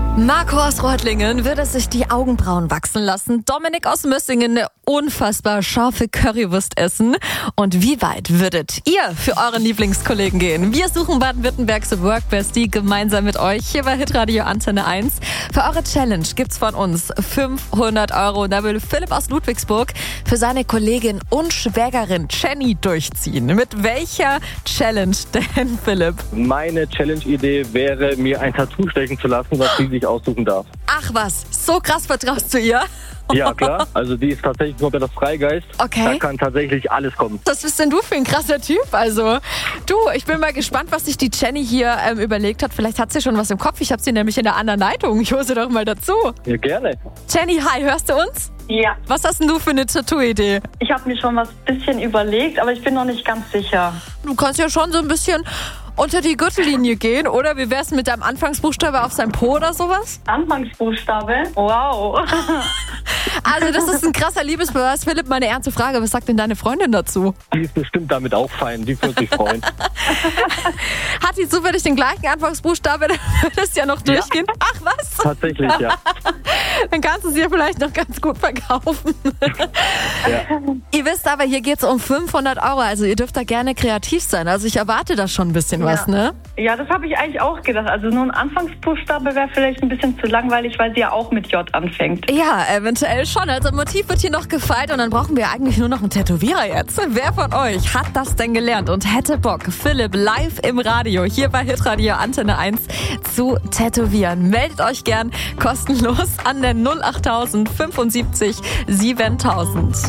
Marco aus Reutlingen würde sich die Augenbrauen wachsen lassen. Dominik aus Mössingen eine unfassbar scharfe Currywurst essen. Und wie weit würdet ihr für euren Lieblingskollegen gehen? Wir suchen Baden-Württembergs Workbestie gemeinsam mit euch hier bei Hitradio Antenne 1. Für eure Challenge gibt's von uns 500 €. Da will Philipp aus Ludwigsburg für seine Kollegin und Schwägerin Jenny durchziehen. Mit welcher Challenge denn, Philipp? Meine Challenge-Idee wäre, mir ein Tattoo stechen zu lassen, was sie sich aussuchen darf. Ach was, so krass vertraust du ihr? Ja, klar. Also die ist tatsächlich nur das Freigeist. Okay. Da kann tatsächlich alles kommen. Was bist denn du für ein krasser Typ? Also, du, ich bin mal gespannt, was sich die Jenny hier überlegt hat. Vielleicht hat sie schon was im Kopf. Ich habe sie nämlich in der anderen Leitung. Ich hole sie doch mal dazu. Ja, gerne. Jenny, hi, hörst du uns? Ja, Was hast denn du für eine Tattoo-Idee? ich habe mir schon was bisschen überlegt, aber ich bin noch nicht ganz sicher. Du kannst ja schon so ein bisschen unter die Gürtellinie gehen, oder? Wie wär's mit deinem Anfangsbuchstabe auf sein Po oder sowas? Anfangsbuchstabe? Wow. Also, das ist ein krasser Liebesbeweis. Philipp, meine ernste Frage, was sagt denn deine Freundin dazu? Die ist bestimmt damit auch fein. Die wird sich freuen. Hat die zufällig den gleichen Anfangsbuchstabe? Dann würde es ja noch durchgehen. Ach, was? Tatsächlich, ja. Dann kannst du sie ja vielleicht noch ganz gut verkaufen. Ja. Ihr wisst aber, hier geht's um 500 €. Also ihr dürft da gerne kreativ sein. Also ich erwarte da schon ein bisschen was, ne? Ja, das habe ich eigentlich auch gedacht. Also nur ein Anfangsbuchstabe wäre vielleicht ein bisschen zu langweilig, weil sie ja auch mit J anfängt. Ja, eventuell schon. Also Motiv wird hier noch gefeilt und dann brauchen wir eigentlich nur noch einen Tätowierer jetzt. Wer von euch hat das denn gelernt und hätte Bock, Philipp live im Radio, hier bei Hitradio Antenne 1 zu tätowieren? Meldet euch gern kostenlos an der 08000 75 7000.